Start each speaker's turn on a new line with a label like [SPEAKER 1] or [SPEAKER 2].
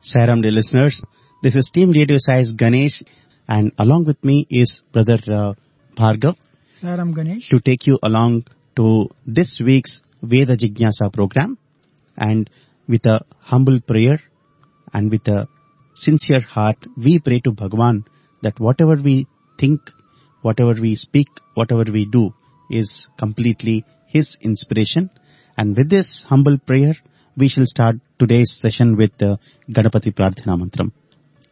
[SPEAKER 1] Sairam, dear listeners. This is Team Radio Size Ganesh, and along with me is Brother Bhargav
[SPEAKER 2] Sir, I'm Ganesh.
[SPEAKER 1] to take you along to this week's Veda Jignasa program. And with a humble prayer and with a sincere heart, we pray to Bhagwan that whatever we think, whatever we speak, whatever we do is completely His inspiration. And with this humble prayer, we shall start today's session with the Ganapati Prarthana Mantram.